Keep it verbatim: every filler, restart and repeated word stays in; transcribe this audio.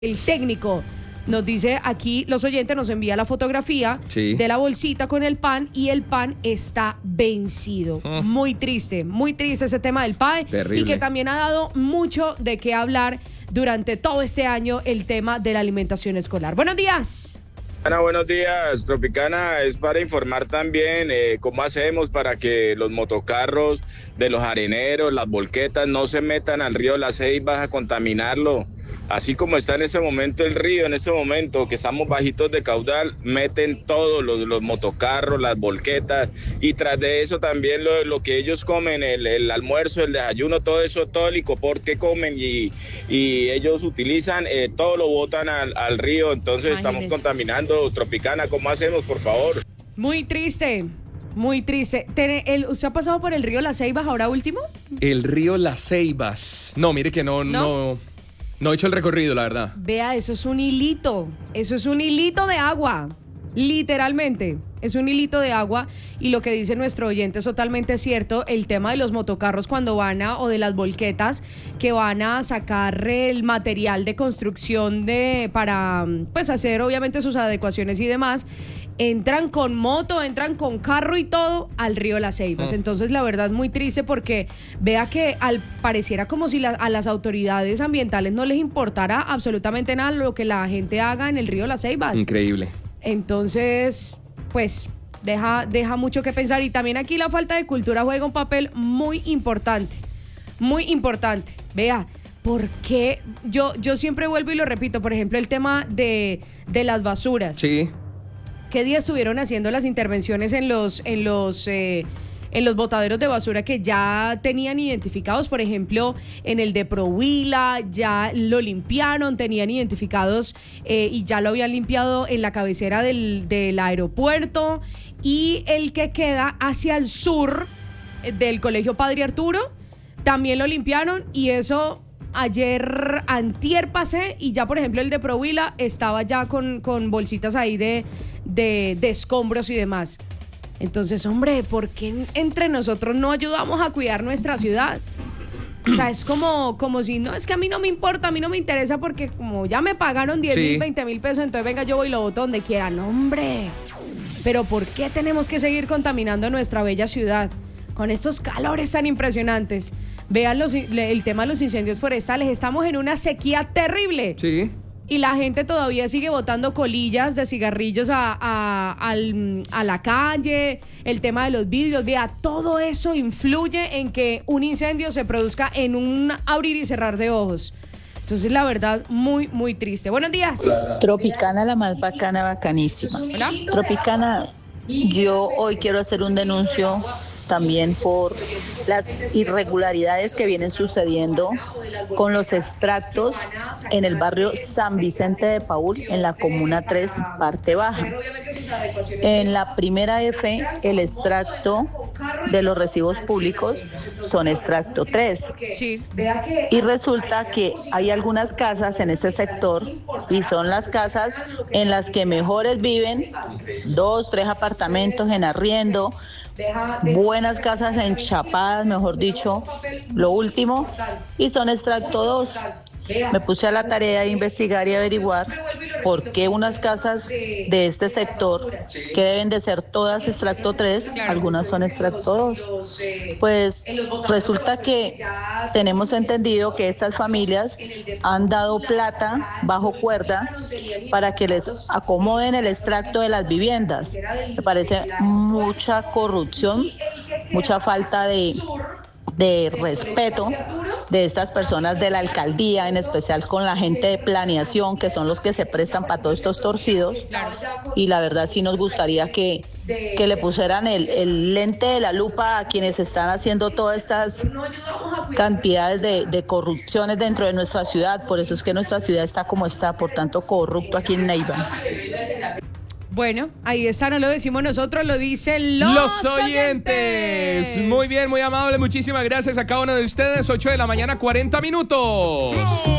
El técnico nos dice aquí, los oyentes nos envía la fotografía sí. de la bolsita con el pan y el pan está vencido. Mm. Muy triste, muy triste ese tema del pan. Terrible. Y que también ha dado mucho de qué hablar durante todo este año el tema de la alimentación escolar. Buenos días. Ana, buenos días. Tropicana, es para informar también eh, cómo hacemos para que los motocarros de los areneros, las volquetas, no se metan al río La Ceiba a contaminarlo. Así como está en ese momento el río, en ese momento que estamos bajitos de caudal, meten todos los, los motocarros, las volquetas, y tras de eso también lo, lo que ellos comen, el, el almuerzo, el desayuno, todo eso, todo el licopor que comen y, y ellos utilizan, eh, todo lo botan al, al río, entonces Imagínense. Estamos contaminando. Tropicana, ¿cómo hacemos, por favor? Muy triste. Muy triste. El, ¿Usted ha pasado por el río Las Ceibas ahora último? El río Las Ceibas. No, mire que no, no, no, no he hecho el recorrido, la verdad. Vea, eso es un hilito. Eso es un hilito de agua. Literalmente. Es un hilito de agua. Y lo que dice nuestro oyente es totalmente cierto. El tema de los motocarros cuando van a, o de las volquetas, que van a sacar el material de construcción de para, pues, hacer obviamente sus adecuaciones y demás. Entran con moto, entran con carro y todo al río Las Ceibas. Mm. Entonces, la verdad es muy triste porque vea que al pareciera como si la, a las autoridades ambientales no les importara absolutamente nada lo que la gente haga en el río Las Ceibas. Increíble. Entonces, pues, deja, deja mucho que pensar. Y también aquí la falta de cultura juega un papel muy importante. Muy importante. Vea, ¿por qué? Yo, yo siempre vuelvo y lo repito. Por ejemplo, el tema de, de las basuras. Sí. ¿Qué día estuvieron haciendo las intervenciones en los en los eh, en los botaderos de basura que ya tenían identificados? Por ejemplo, en el de Prohuila ya lo limpiaron, tenían identificados eh, y ya lo habían limpiado en la cabecera del, del aeropuerto, y el que queda hacia el sur eh, del Colegio Padre Arturo también lo limpiaron, y eso ayer, antier pasé, y ya por ejemplo el de Prohuila estaba ya con, con bolsitas ahí de, de, de escombros y demás. Entonces, hombre, ¿por qué entre nosotros no ayudamos a cuidar nuestra ciudad? O sea, es como, como si, no, es que a mí no me importa, a mí no me interesa porque como ya me pagaron diez mil, veinte mil pesos, entonces venga, yo voy y lo boto donde quiera. No, hombre, pero ¿por qué tenemos que seguir contaminando nuestra bella ciudad con estos calores tan impresionantes? Vean los, el tema de los incendios forestales. Estamos en una sequía terrible. Sí. Y la gente todavía sigue botando colillas de cigarrillos a, a, al, a la calle. El tema de los vidrios. Vea, todo eso influye en que un incendio se produzca en un abrir y cerrar de ojos. Entonces, la verdad, muy, muy triste. Buenos días. Tropicana, la más bacana, bacanísima. Hola. Tropicana, yo hoy quiero hacer un denuncio también por las irregularidades que vienen sucediendo con los extractos en el barrio San Vicente de Paúl, en la Comuna tres, parte baja. En la primera F, el extracto de los recibos públicos son extracto tres. Sí. Y resulta que hay algunas casas en este sector, y son las casas en las que mejores viven, dos, tres apartamentos en arriendo, buenas casas enchapadas, mejor dicho, lo último, y son extracto dos. Me puse a la tarea de investigar y averiguar por qué unas casas de este sector, que deben de ser todas extracto tres, algunas son extracto dos. Pues resulta que tenemos entendido que estas familias han dado plata bajo cuerda para que les acomoden el extracto de las viviendas. Me parece mucha corrupción, mucha falta de... de respeto de estas personas de la alcaldía, en especial con la gente de planeación, que son los que se prestan para todos estos torcidos. Y la verdad sí nos gustaría que, que le pusieran el, el lente de la lupa a quienes están haciendo todas estas cantidades de, de corrupciones dentro de nuestra ciudad. Por eso es que nuestra ciudad está como está, por tanto corrupto aquí en Neiva. Bueno, ahí está, no lo decimos nosotros, lo dicen los, los oyentes. oyentes. Muy bien, muy amable, muchísimas gracias a cada uno de ustedes. ocho de la mañana, cuarenta minutos.